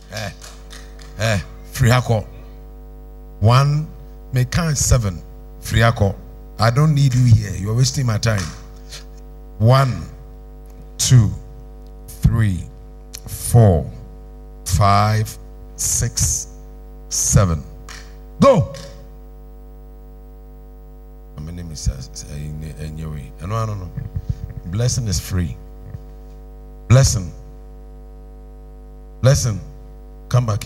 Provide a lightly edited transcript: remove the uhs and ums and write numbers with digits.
Free ako. 1, may count 7. Free ako. I don't need you here. You're wasting my time. 1, 2, 3, 4, 5, 6, 7. Go. My name is Enyewe. I don't know. Blessing is free. Blessing. Come back here.